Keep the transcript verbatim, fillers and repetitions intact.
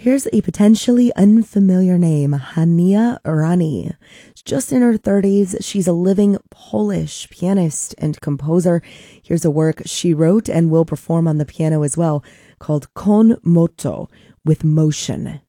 Here's a potentially unfamiliar name, Hania Rani. She's just in her thirties. She's a living Polish pianist and composer. Here's a work she wrote and will perform on the piano as well, called Con Moto, with motion.